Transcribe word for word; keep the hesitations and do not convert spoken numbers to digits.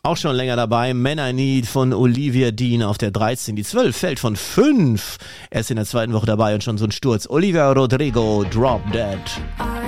Auch schon länger dabei, Man I Need von Olivia Dean auf der dreizehn. Die zwölf fällt von fünf. Er ist in der zweiten Woche dabei und schon so ein Sturz. Olivia Rodrigo, Drop Dead.